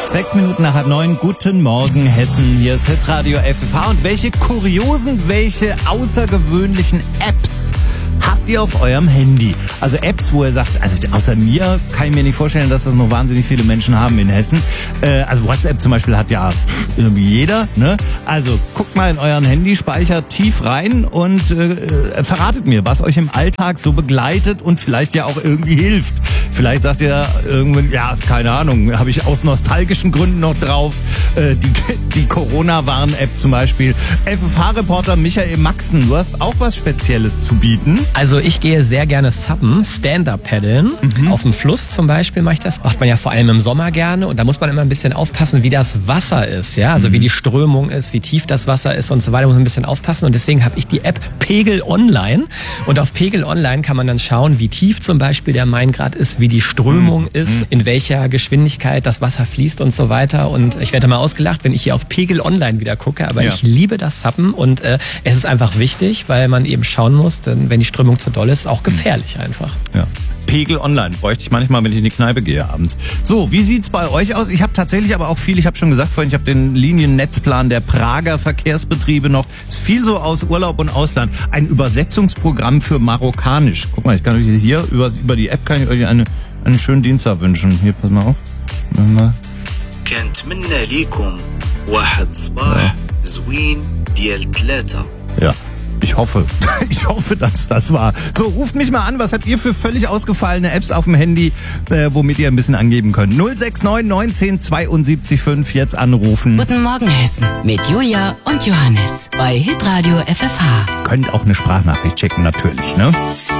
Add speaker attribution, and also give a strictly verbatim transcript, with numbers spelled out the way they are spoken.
Speaker 1: Sechs Minuten nach halb neun, guten Morgen Hessen, hier ist Hitradio F F H. Und welche kuriosen, welche außergewöhnlichen Apps habt ihr auf eurem Handy? Also Apps, wo ihr sagt, also außer mir kann ich mir nicht vorstellen, dass das noch wahnsinnig viele Menschen haben in Hessen. Äh, also WhatsApp zum Beispiel hat ja irgendwie jeder, ne? Also guckt mal in euren Handyspeicher tief rein und äh, verratet mir, was euch im Alltag so begleitet und vielleicht ja auch irgendwie hilft. Vielleicht sagt ihr irgendwann, ja, keine Ahnung, habe ich aus nostalgischen Gründen noch drauf. Äh, die die Corona-Warn-App zum Beispiel. F F H-Reporter Michael Maxen, du hast auch was Spezielles zu bieten.
Speaker 2: Also ich gehe sehr gerne suppen, Stand-Up-Paddeln. Mhm. Auf dem Fluss zum Beispiel mache ich das. Macht man ja vor allem im Sommer gerne. Und da muss man immer ein bisschen aufpassen, wie das Wasser ist. Ja, also mhm. wie die Strömung ist, wie tief das Wasser ist und so weiter. Muss man ein bisschen aufpassen. Und deswegen habe ich die App Pegel Online. Und auf Pegel Online kann man dann schauen, wie tief zum Beispiel der Maingrad ist, wie die Strömung mhm. ist, in welcher Geschwindigkeit das Wasser fließt und so weiter. Und ich werde mal ausgelacht, wenn ich hier auf Pegel Online wieder gucke. Aber ja. ich liebe das Suppen. Und äh, es ist einfach wichtig, weil man eben schauen muss, denn wenn die Strömung zu doll ist, auch gefährlich einfach.
Speaker 1: Ja. Pegel Online bräuchte ich manchmal, wenn ich in die Kneipe gehe abends. So, wie sieht's bei euch aus? Ich habe tatsächlich aber auch viel, ich habe schon gesagt vorhin, ich habe den Liniennetzplan der Prager Verkehrsbetriebe noch. Ist viel so aus Urlaub und Ausland. Ein Übersetzungsprogramm für Marokkanisch. Guck mal, ich kann euch hier über, über die App kann ich euch eine, einen schönen Dienstag wünschen. Hier, pass mal auf. Mal. Ja. Ich hoffe, ich hoffe, dass das war. So, ruft mich mal an, was habt ihr für völlig ausgefallene Apps auf dem Handy, äh, womit ihr ein bisschen angeben könnt. null sechs neun neunzehn zweiundsiebzig fünf, jetzt anrufen.
Speaker 3: Guten Morgen Hessen mit Julia und Johannes bei Hitradio F F H.
Speaker 1: Könnt auch eine Sprachnachricht checken, natürlich, ne?